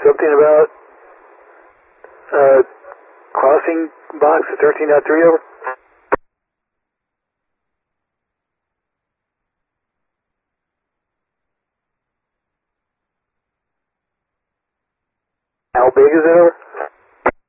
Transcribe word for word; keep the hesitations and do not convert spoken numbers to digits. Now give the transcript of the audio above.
something about uh, crossing box at thirteen point three over? How big is it over?